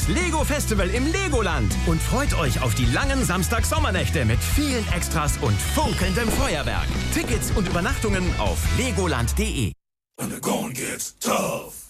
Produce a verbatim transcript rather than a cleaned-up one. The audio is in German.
das Lego-Festival im Legoland und freut euch auf die langen Samstag-Sommernächte mit vielen Extras und funkelndem Feuerwerk. Tickets und Übernachtungen auf legoland punkt de. And the going gets tough.